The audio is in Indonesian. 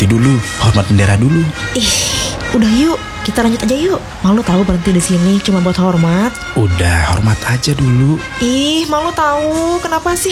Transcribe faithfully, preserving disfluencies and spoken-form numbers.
Berhenti dulu, hormat bendera dulu. Ih, udah yuk, kita lanjut aja yuk. Malu tahu berhenti di sini cuma buat hormat. Udah, hormat aja dulu. Ih, malu tahu. Kenapa sih